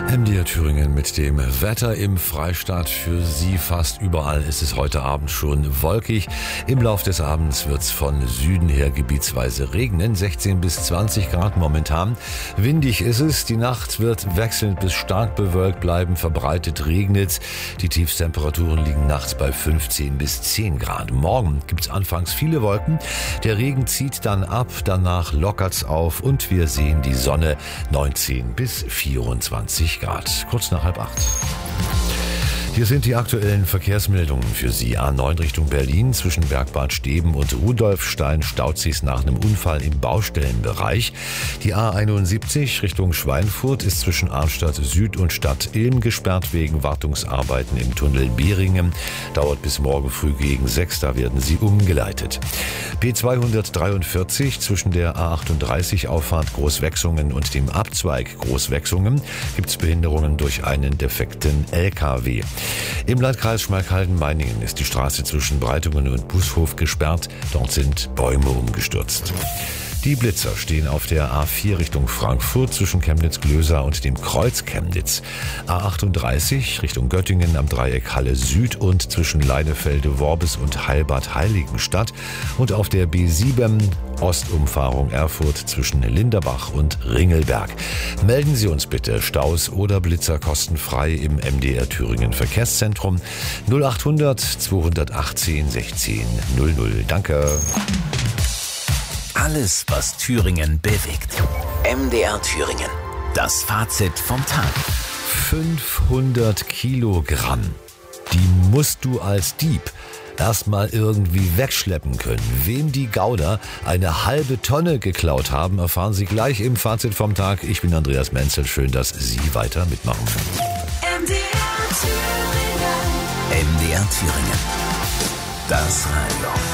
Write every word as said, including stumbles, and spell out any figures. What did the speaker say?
M D R Thüringen mit dem Wetter im Freistaat. Für Sie fast überall ist es heute Abend schon wolkig. Im Lauf des Abends wird es von Süden her gebietsweise regnen. sechzehn bis zwanzig Grad momentan. Windig ist es. Die Nacht wird wechselnd bis stark bewölkt bleiben. Verbreitet regnet. Die Tiefstemperaturen liegen nachts bei fünfzehn bis zehn Grad. Morgen gibt es anfangs viele Wolken. Der Regen zieht dann ab. Danach lockert's auf und wir sehen die Sonne. neunzehn bis vierundzwanzig Grad. Kurz nach halb acht. Hier sind die aktuellen Verkehrsmeldungen für Sie. A neun Richtung Berlin zwischen Bergbad Steben und Rudolfstein staut sich nach einem Unfall im Baustellenbereich. Die A einundsiebzig Richtung Schweinfurt ist zwischen Arnstadt Süd und Stadt Ilm gesperrt wegen Wartungsarbeiten im Tunnel Beringen. Dauert bis morgen früh gegen sechs, da werden sie umgeleitet. B zweihundertdreiundvierzig zwischen der A achtunddreißig Auffahrt Großwechsungen und dem Abzweig Großwechsungen gibt es Behinderungen durch einen defekten L K W. Im Landkreis Schmalkalden-Meiningen ist die Straße zwischen Breitungen und Bushof gesperrt. Dort sind Bäume umgestürzt. Die Blitzer stehen auf der A vier Richtung Frankfurt zwischen Chemnitz-Glösa und dem Kreuz Chemnitz. A achtunddreißig Richtung Göttingen am Dreieck Halle Süd und zwischen Leinefelde, Worbis und Heilbad Heiligenstadt. Und auf der B sieben Ostumfahrung Erfurt zwischen Linderbach und Ringelberg. Melden Sie uns bitte Staus oder Blitzer kostenfrei im M D R Thüringen Verkehrszentrum null achthundert zweihundertachtzehn sechzehn null null. Danke. Alles, was Thüringen bewegt. M D R Thüringen. Das Fazit vom Tag. fünfhundert Kilogramm. Die musst du als Dieb erstmal irgendwie wegschleppen können. Wem die Gauner eine halbe Tonne geklaut haben, erfahren Sie gleich im Fazit vom Tag. Ich bin Andreas Menzel. Schön, dass Sie weiter mitmachen. M D R Thüringen. M D R Thüringen. Das Radio.